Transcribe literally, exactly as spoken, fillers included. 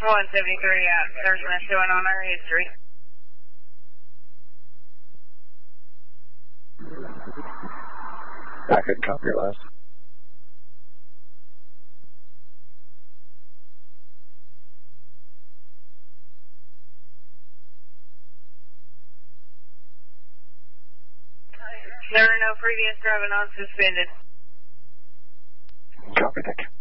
one seventy-three out. There's been showing on our history. I couldn't copy your last. There are no previous driving on suspended. Copy, thank you.